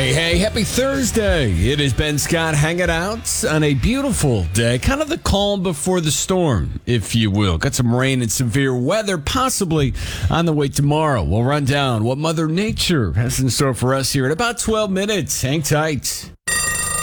Hey, happy Thursday. It is Ben Scott hanging out on a beautiful day. Kind of the calm before the storm, if you will. Got some rain and severe weather possibly on the way tomorrow. We'll run down what Mother Nature has in store for us here in about 12 minutes. Hang tight.